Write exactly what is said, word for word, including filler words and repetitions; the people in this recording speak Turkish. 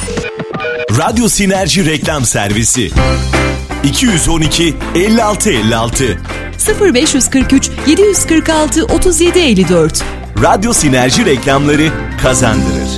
Radyo Sinerji Reklam Servisi iki yüz on iki elli altı elli altı sıfır beş kırk üç yedi kırk altı otuz yedi elli dört. Radyo Sinerji reklamları kazandırır.